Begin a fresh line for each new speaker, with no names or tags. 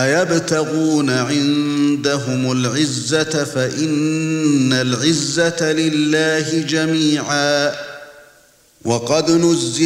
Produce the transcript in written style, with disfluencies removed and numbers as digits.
أيبتغون عندهم العزة فإن العزة لله جميعا وقد نزل